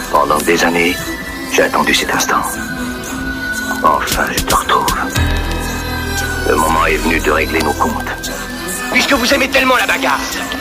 Pendant des années, j'ai attendu cet instant. Enfin, je te retrouve. Le moment est venu de régler nos comptes. Puisque vous aimez tellement la bagarre,